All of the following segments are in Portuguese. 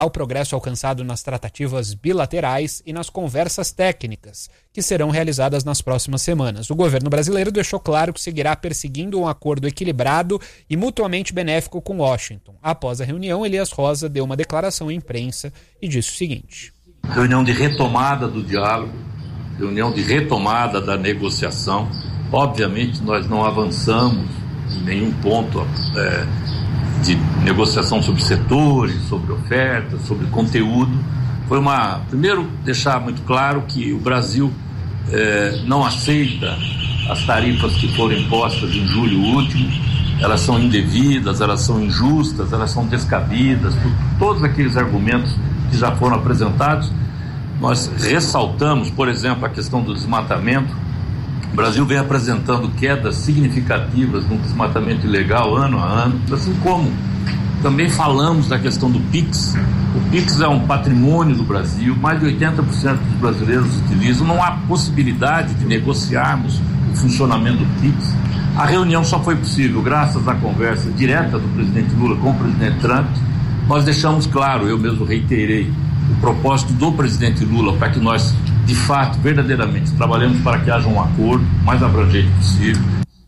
ao progresso alcançado nas tratativas bilaterais e nas conversas técnicas, que serão realizadas nas próximas semanas. O governo brasileiro deixou claro que seguirá perseguindo um acordo equilibrado e mutuamente benéfico com Washington. Após a reunião, Elias Rosa deu uma declaração à imprensa e disse o seguinte: reunião de retomada do diálogo, reunião de retomada da negociação. Obviamente, nós não avançamos em nenhum ponto de negociação sobre setores, sobre ofertas, sobre conteúdo. Primeiro, deixar muito claro que o Brasil não aceita as tarifas que foram impostas em julho último. Elas são indevidas, elas são injustas, elas são descabidas, por todos aqueles argumentos que já foram apresentados. Nós ressaltamos, por exemplo, a questão do desmatamento. O Brasil vem apresentando quedas significativas no desmatamento ilegal ano a ano, assim como também falamos da questão do PIX. O PIX é um patrimônio do Brasil, mais de 80% dos brasileiros utilizam, não há possibilidade de negociarmos o funcionamento do PIX. A reunião só foi possível graças à conversa direta do presidente Lula com o presidente Trump. Nós deixamos claro, eu mesmo reiterei, o propósito do presidente Lula para que nós, de fato, verdadeiramente, trabalhemos para que haja um acordo mais abrangente possível.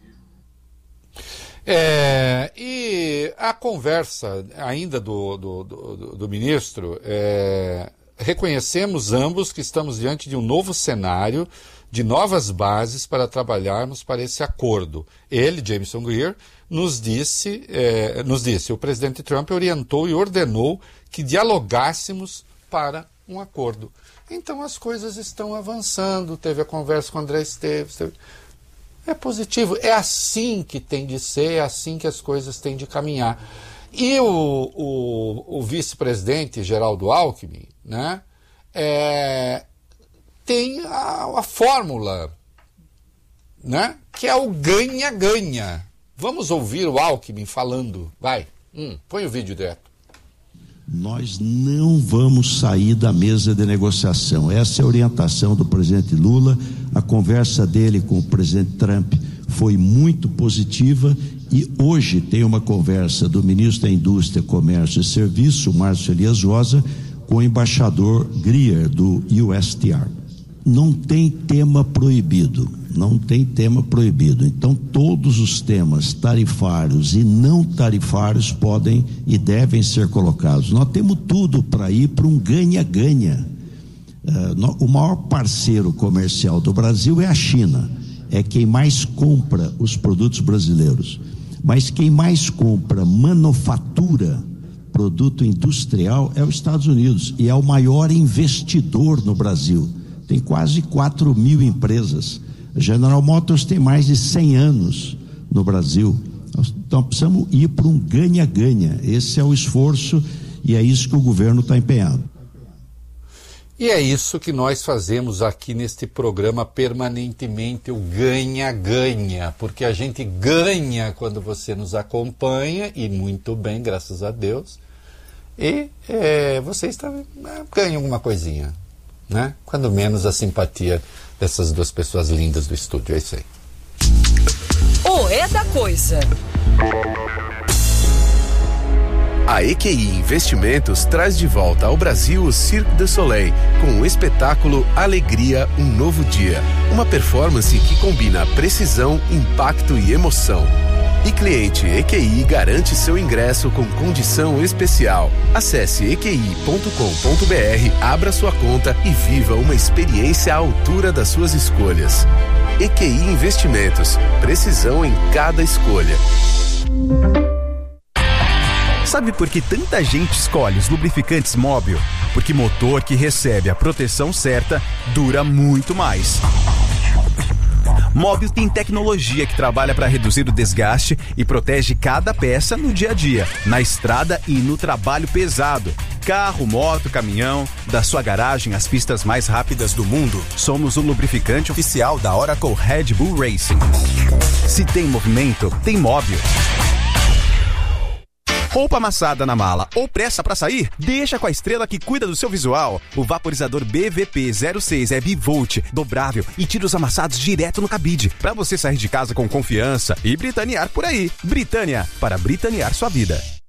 E a conversa ainda do ministro, reconhecemos ambos que estamos diante de um novo cenário, de novas bases para trabalharmos para esse acordo. Ele, Jameson Greer, nos disse, o presidente Trump orientou e ordenou que dialogássemos para um acordo. Então as coisas estão avançando, teve a conversa com o André Esteves, é positivo, é assim que tem de ser, é assim que as coisas têm de caminhar. E o vice-presidente Geraldo Alckmin, né, tem a fórmula, né, que é o ganha-ganha. Vamos ouvir o Alckmin falando, vai, põe o vídeo direto. Nós não vamos sair da mesa de negociação. Essa é a orientação do presidente Lula. A conversa dele com o presidente Trump foi muito positiva e hoje tem uma conversa do ministro da Indústria, Comércio e Serviço, Márcio Elias Rosa, com o embaixador Greer, do USTR. Não tem tema proibido, então todos os temas tarifários e não tarifários podem e devem ser colocados. Nós temos tudo para ir para um ganha-ganha. O maior parceiro comercial do Brasil é a China, é quem mais compra os produtos brasileiros, mas quem mais compra manufatura, produto industrial, é os Estados Unidos, e é o maior investidor no Brasil. Tem quase 4 mil empresas. A General Motors tem mais de 100 anos no Brasil. Então precisamos ir para um ganha-ganha. Esse é o esforço e é isso que o governo está empenhado. E é isso que nós fazemos aqui neste programa permanentemente, o ganha-ganha, porque a gente ganha quando você nos acompanha, e muito bem, graças a Deus, e vocês também ganham alguma coisinha, né? Quando menos a simpatia dessas duas pessoas lindas do estúdio, é isso aí. O É da Coisa. A EQI Investimentos traz de volta ao Brasil o Cirque du Soleil, com o espetáculo Alegria, um Novo Dia. Uma performance que combina precisão, impacto e emoção. E cliente EQI garante seu ingresso com condição especial. Acesse eqi.com.br, abra sua conta e viva uma experiência à altura das suas escolhas. EQI Investimentos, precisão em cada escolha. Sabe por que tanta gente escolhe os lubrificantes Móbil? Porque motor que recebe a proteção certa dura muito mais. Móbil tem tecnologia que trabalha para reduzir o desgaste e protege cada peça no dia a dia, na estrada e no trabalho pesado. Carro, moto, caminhão, da sua garagem às pistas mais rápidas do mundo, somos o lubrificante oficial da Oracle Red Bull Racing. Se tem movimento, tem Móbil. Roupa amassada na mala ou pressa pra sair? Deixa com a Estrela que cuida do seu visual. O vaporizador BVP06 é bivolt, dobrável e tira os amassados direto no cabide, pra você sair de casa com confiança e britanear por aí. Britânia, para britanear sua vida.